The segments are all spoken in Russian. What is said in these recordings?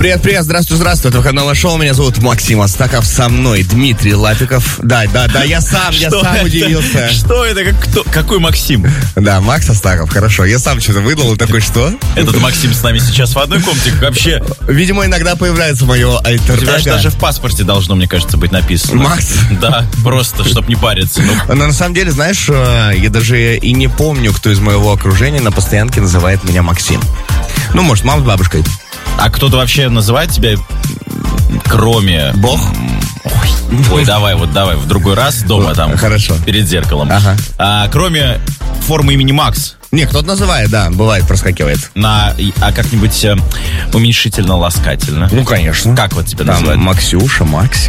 Привет, здравствуй, это выходное шоу. Меня зовут Максим Астахов, со мной Дмитрий Лапиков. Да, я сам удивился. Что это? Какой Максим? Да, Макс Астахов, хорошо. Я сам что-то выдал, и такой, что? Этот Максим с нами сейчас в одной комнате вообще. Видимо, иногда появляется мое альтер-эго. У тебя же даже в паспорте должно, мне кажется, быть написано. Макс? Да, просто, чтобы не париться. Но на самом деле, знаешь, я даже и не помню, кто из моего окружения на постоянке называет меня Максим. Ну, может, мама с бабушкой. А кто-то вообще называет тебя, кроме... Бог? Ой, давай в другой раз дома там. Хорошо. Перед зеркалом. Ага. Кроме формы имени Макс. Не, кто-то называет, да, бывает, проскакивает. А как-нибудь уменьшительно-ласкательно? Ну, конечно. Как вот тебя называют? Максюша, Максик.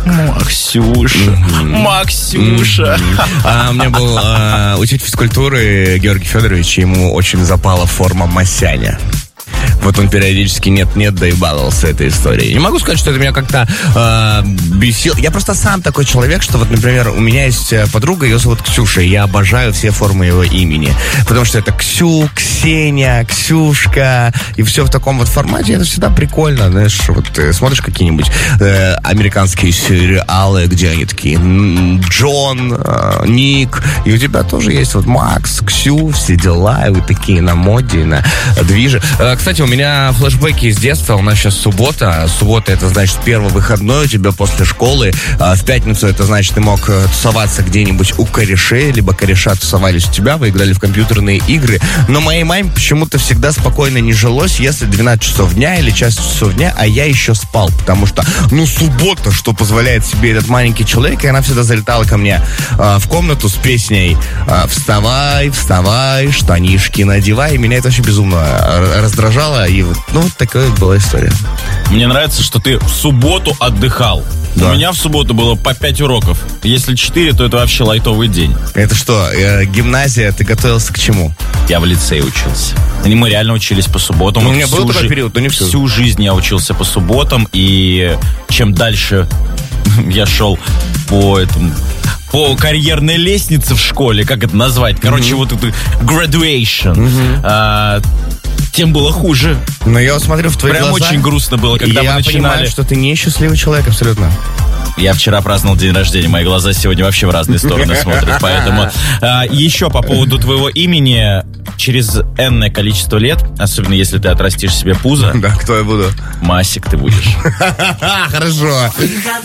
Максюша. У меня был учитель физкультуры Георгий Федорович, и ему очень запала форма Масяня. Вот он периодически нет-нет, да и баловался этой историей. Не могу сказать, что это меня как-то бесило. Я просто сам такой человек, что вот, например, у меня есть подруга, ее зовут Ксюша, и я обожаю все формы его имени. Потому что это Ксю, Ксения, Ксюшка, и все в таком вот формате. Это всегда прикольно, знаешь, вот ты смотришь какие-нибудь американские сериалы, где они такие Джон, Ник, и у тебя тоже есть вот Макс, Ксю, все дела, и вы такие на моде, на движе. Кстати, у меня флешбеки из детства. У нас сейчас суббота. Суббота — это значит первый выходной у тебя после школы. В пятницу это значит ты мог тусоваться где-нибудь у корешей, либо кореша тусовались у тебя, вы играли в компьютерные игры. Но моей маме почему-то всегда спокойно не жилось, если 12 часов дня или час часов дня, а я еще спал. Потому что, суббота, что позволяет себе этот маленький человек, и она всегда залетала ко мне в комнату с песней «Вставай, вставай, штанишки надевай». И меня это вообще безумно раздражало, и вот такая была история. Мне нравится, что ты в субботу отдыхал. Да. У меня в субботу было по 5 уроков. Если 4, то это вообще лайтовый день. Это что, гимназия? Ты готовился к чему? Я в лицее учился. И мы реально учились по субботам. У меня был такой период, но не всю жизнь я учился по субботам, и чем дальше я шел по карьерной лестнице в школе, как это назвать? Короче, вот это graduation. Тем было хуже. Но я вот смотрю в твои глаза. Прям очень грустно было, когда мы начинали. Я понимаю, что ты несчастливый человек абсолютно. Я вчера праздновал день рождения. Мои глаза сегодня вообще в разные стороны смотрят. Поэтому еще по поводу твоего имени. Через энное количество лет, особенно если ты отрастишь себе пузо. Да, кто я буду? Масик ты будешь. Хорошо.